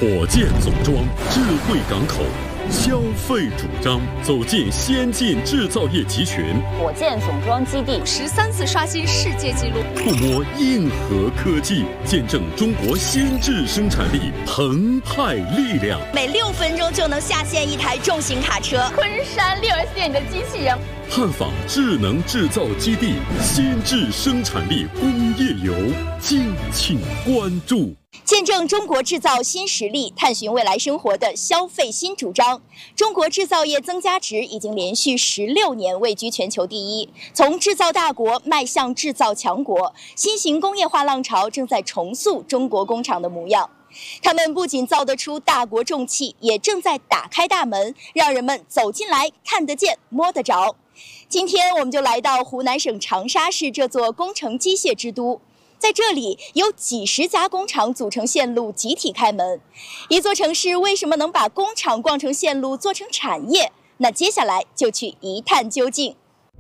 火箭总装，智慧港口，消费主张，走进先进制造业集群。 火箭总装基地 13次刷新世界纪录。 触摸硬核科技，见证中国先制生产力澎湃力量。 每6分钟就能下线一台重型卡车。 昆山6S店的机器人。 探访智能制造基地，先制生产力工业游，敬请关注。 见证中国制造新实力，探寻未来生活的消费新主张。中国制造业增加值已经连续16年位居全球第一，从制造大国迈向制造强国，新型工业化浪潮正在重塑中国工厂的模样。他们不仅造得出大国重器，也正在打开大门，让人们走进来看得见、摸得着。今天我们就来到湖南省长沙市这座工程机械之都。在这里有几十家工厂组成线路集体开门。一座城市为什么能把工厂逛成线路做成产业？那接下来就去一探究竟。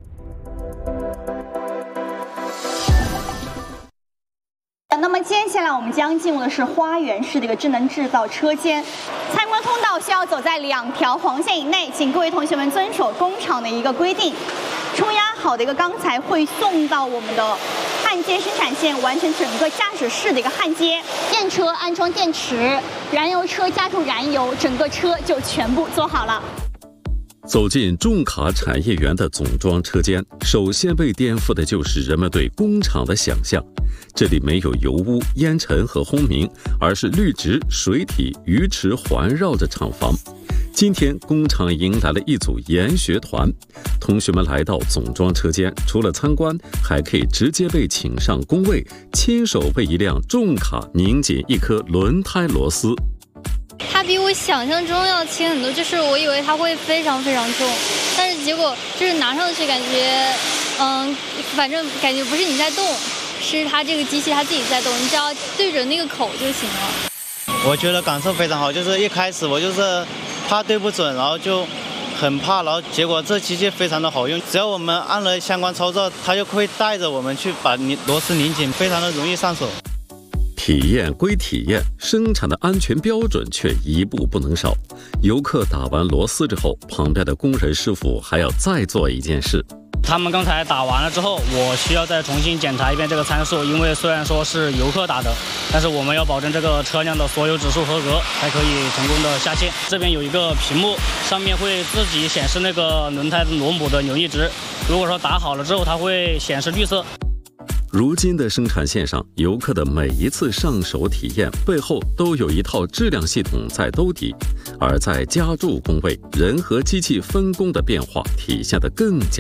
那么接下来我们将进入的是花园式的一个智能制造车间，参观通道需要走在2条黄线以内，请各位同学们遵守工厂的一个规定。冲压好的一个钢材会送到我们的焊接生产线，完成整个驾驶室的一个焊接。 电车安装电池，燃油车加注燃油，整个车就全部做好了。 走进重卡产业园的总装车间，首先被颠覆的就是人们对工厂的想象。这里没有油污、烟尘和轰鸣，而是绿植、水体、鱼池环绕着厂房。今天工厂迎来了一组研学团，同学们来到总装车间，除了参观，还可以直接被请上工位，亲手为一辆重卡拧紧一颗轮胎螺丝。 它比我想象中要轻很多，就是我以为它会非常非常重，但是结果就是拿上去感觉，反正感觉不是你在动，是它这个机器它自己在动，你只要对准那个口就行了。 我觉得感受非常好，就是一开始我就是怕对不准，然后就很怕，然后结果这机器非常的好用，只要我们按了相关操作，它就会带着我们去把螺丝拧紧，非常的容易上手。 体验归体验，生产的安全标准却一步不能少。游客打完螺丝之后，旁边的工人师傅还要再做一件事。 他们刚才打完了之后，我需要再重新检查一遍这个参数，因为虽然说是游客打的，但是我们要保证这个车辆的所有指数合格，才可以成功的下线。这边有一个屏幕，上面会自己显示那个轮胎的螺母的扭力值，如果说打好了之后，它会显示绿色。 如今的生产线上，游客的每一次上手体验背后都有一套质量系统在兜底，而在加注工位，人和机器分工的变化体现得更加